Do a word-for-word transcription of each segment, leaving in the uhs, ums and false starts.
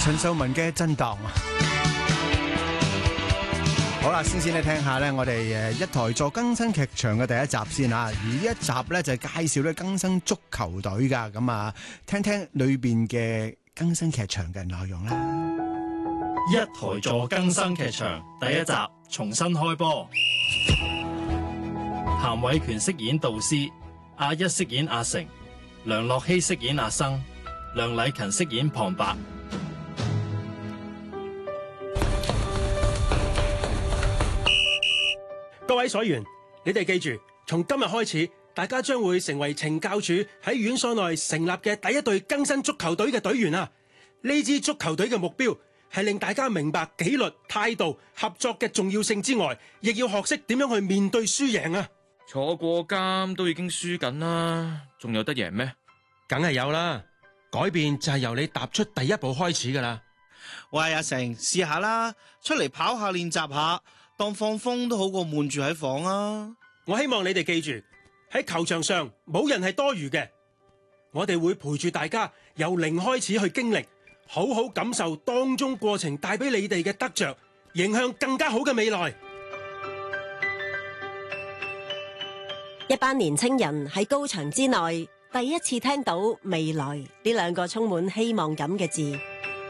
陳秀雯嘅震盪。好啦，先先咧聽下咧，我哋誒一台座更新劇場嘅第一集先啊。而呢一集咧就係介紹咧更新足球隊噶，咁啊聽聽裏邊嘅更新劇場嘅內容啦。 一台座更新劇場第一集重新開波。譚偉權飾演導師，阿一飾演阿成，梁樂希飾演阿生，梁禮勤飾演旁白。 各位所員，你哋記住，從今日開始，大家將會成為懲教署喺院所內成立嘅第一隊更新足球隊嘅隊員啊！呢支足球隊嘅目標係令大家明白紀律、態度、合作嘅重要性之外，亦要學識點樣去面對輸贏啊！ 坐過監都已經輸緊啦，仲有得贏咩？ 梗係有啦，改變就係由你踏出第一步開始噶啦。 喂，阿成，試下啦，出嚟跑下練習下，當放風都好過悶住喺房啊！ 我希望你哋記住，喺球場上冇人係多餘嘅，我哋會陪住大家由零開始去經歷，好好感受當中過程帶俾你哋嘅得着，迎向更加好嘅未來。 一班年青人喺高牆之內，第一次聽到未來呢兩個充滿希望感嘅字。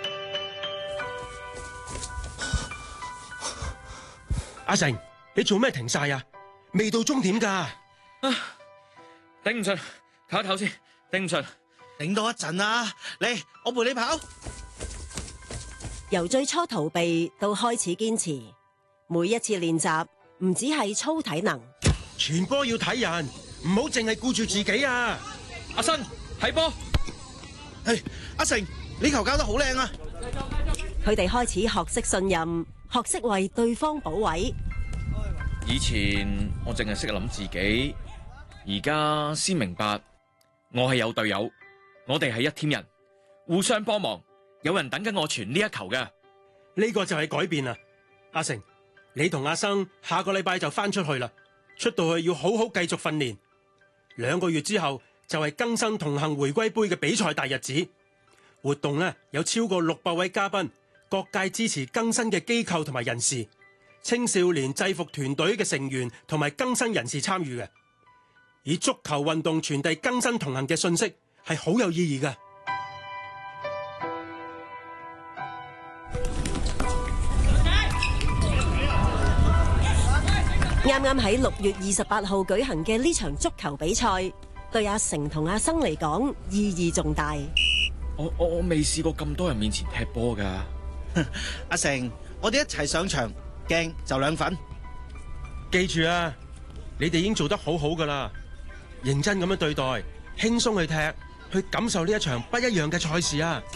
阿成，你做咩停晒啊？未到終點噶。 啊，頂唔順，唞一唞先，頂唔順， 頂多一陣啊！嚟，我陪你跑。 由最初逃避到開始堅持，每一次練習唔止係操體能。 傳波要睇人，唔好淨係顧住自己啊！ 阿新睇波。 係阿成，你球教得好靚啊！ 佢哋開始學識信任，學識為對方補位。 以前我淨係識諗自己，而家先明白我係有隊友，我哋係一 team 人，互相幫忙，有人等緊我傳呢一球嘅。 呢個就係改變啦！阿成，你同阿生下個禮拜就翻出去啦，出到去要好好繼續訓練。兩個月之後就係更新同行回歸盃嘅比賽大日子，活動呢有超過六百位嘉賓，各界支持更新嘅機構同埋人士，青少年制服團隊嘅成員同埋更新人士參與嘅，以足球運動傳遞更新同行嘅信息係好有意義嘅。 啱啱喺六月二十八號舉行嘅呢場足球比賽，對阿成同阿生嚟講意義重大。 我我我未試過咁多人面前踢波噶。 阿成，我哋一齊上場，驚就兩份。 記住啊，你哋已經做得好好噶啦，認真咁樣對待，輕鬆去踢，去感受呢一場不一樣嘅賽事啊！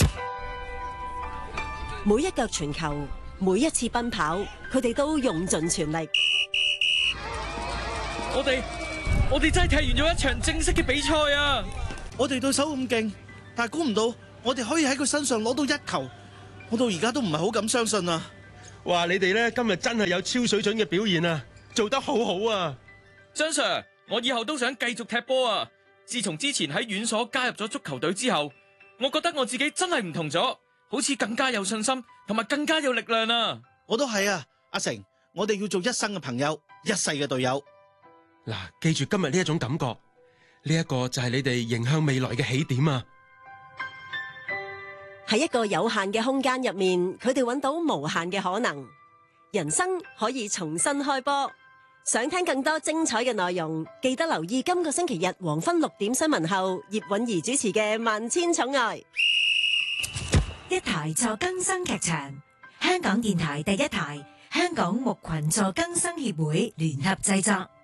每一腳傳球，每一次奔跑，佢哋都用盡全力。 我哋我哋真係踢完咗一場正式嘅比賽啊！ 我哋對手咁勁，但係估唔到我哋可以喺佢身上攞到一球，我到而家都唔係好敢相信啊！ 哇，你哋咧今日真係有超水準嘅表現啊，做得好好啊！ 張 Sir， 我以後都想繼續踢波啊！自從之前喺院所加入咗足球隊之後，我覺得我自己真係唔同咗，好似更加有信心同埋更加有力量啊！ 我都係啊，阿成，我哋要做一生嘅朋友，一世嘅隊友。 嗱，記住今日呢一種感覺，呢一個就係你哋迎向未來嘅起點啊！ 喺一個有限嘅空間入面，佢哋揾到無限嘅可能，人生可以重新開波。想聽更多精彩嘅內容，記得留意今個星期日黃昏六點新聞後，葉韻儀主持嘅《萬千寵愛》。 一台座更新劇場，香港電台第一台，香港牧群座更新協會聯合製作。